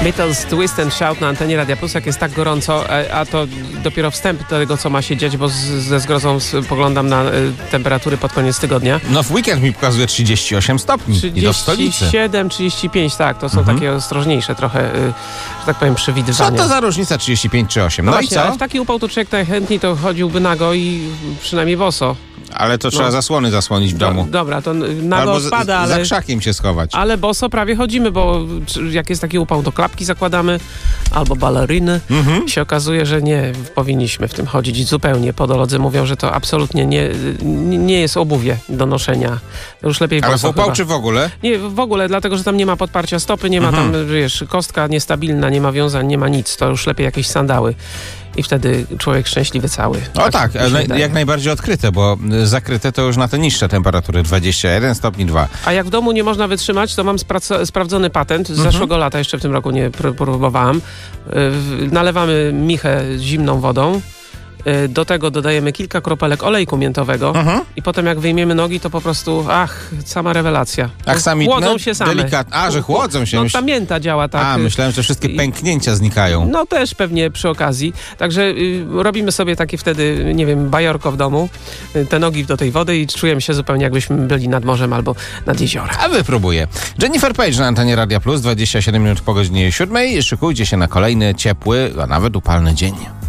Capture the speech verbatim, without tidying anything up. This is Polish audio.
Beatles, Twist and Shout na antenie Radia Plus, jak jest tak gorąco, a to dopiero wstęp do tego, co ma się dziać, bo z, ze zgrozą spoglądam na y, temperatury pod koniec tygodnia. No w weekend mi pokazuje trzydzieści osiem stopni i do stolicy. trzydzieści siedem, trzydzieści pięć, tak, to są mhm. takie ostrożniejsze trochę, y, że tak powiem, przewidywania. Co to za różnica trzydzieści pięć czy osiem? No, No właśnie, i co? ale w taki upał to człowiek najchętniej to chodziłby nago i przynajmniej boso. Ale to trzeba no. zasłony zasłonić w domu. Do, dobra, to nago Albo spada, ale... za krzakiem się schować. Ale boso prawie chodzimy, bo jak jest taki upał, to klapki zakładamy albo baleryny. Mhm. I się okazuje, że nie powinniśmy w tym chodzić zupełnie. Podolodzy mówią, że to absolutnie nie, nie jest obuwie do noszenia. Już lepiej boso. Ale w upał chyba. czy w ogóle? Nie, w ogóle, dlatego, że tam nie ma podparcia stopy, nie ma mhm. tam, wiesz, kostka niestabilna, nie ma wiązań, nie ma nic. To już lepiej jakieś sandały. I wtedy człowiek szczęśliwy cały. O tak, tak jak wydaje. najbardziej odkryte, bo zakryte to już na te niższe temperatury, dwadzieścia jeden stopni dwa. A jak w domu nie można wytrzymać, to mam spra- sprawdzony patent. Z mhm. zeszłego lata, jeszcze w tym roku nie pr- próbowałam. Yy, nalewamy michę zimną wodą. Do tego dodajemy kilka kropelek olejku miętowego uh-huh. i potem jak wyjmiemy nogi, to po prostu, ach, sama rewelacja. Ach, sami chłodzą się same. Delikat... A, że chłodzą się. No myśl... ta mięta działa tak. A, myślałem, że wszystkie pęknięcia znikają. No też pewnie przy okazji. Także y, robimy sobie takie wtedy, nie wiem, bajorko w domu, y, te nogi do tej wody i czujemy się zupełnie jakbyśmy byli nad morzem albo nad jeziorem. A wypróbuję. Jennifer Page na antenie Radia Plus, dwadzieścia siedem minut po godzinie siódmej. Szykujcie się na kolejny ciepły, a nawet upalny dzień.